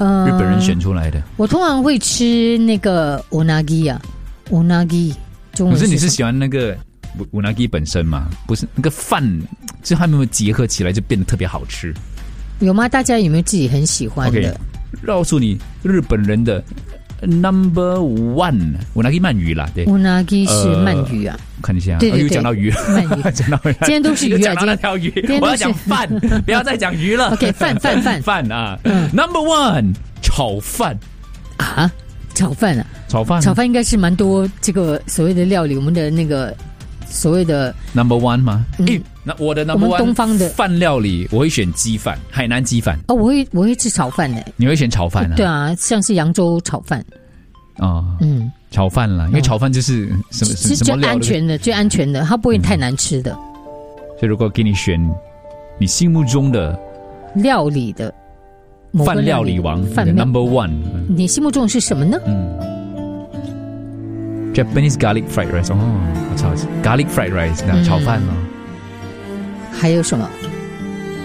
日本人选出来的。 我通常会吃那个 onagi 啊 ，onagi 中文可是你是喜欢那个 unagi 本身吗？不是那个饭，就他们结合起来就变得特别好吃。 有吗？大家有没有自己很喜欢的？ OK， 告诉你日本人的 number one unagi 鳗鱼啦，对 ，unagi 是鳗鱼啊。 看一下， 对对对又讲到鱼， 鳗鱼讲到今天都是鱼啊， 讲到那条鱼，我要讲饭，不要再讲鱼了。 OK， 饭饭啊，Number one 炒饭啊，炒饭啊， 炒饭应该是蛮多这个所谓的料理，我们的那个所谓的 Number one 吗？那我的 Number one 东方的饭料理，我会选鸡饭，海南鸡饭。 哦，我会吃炒饭的。 你会选炒饭啊？ 对啊，像是扬州炒饭。 哦，炒饭啦，因为炒饭就是什么是最安全的，最安全的，它不会太难吃的。 所以如果给你选你心目中的料理的饭料理王，Number one， 你心目中是什么呢 ？Japanese garlic fried rice， 我操 ，garlic fried rice， 炒饭哦。 还有什么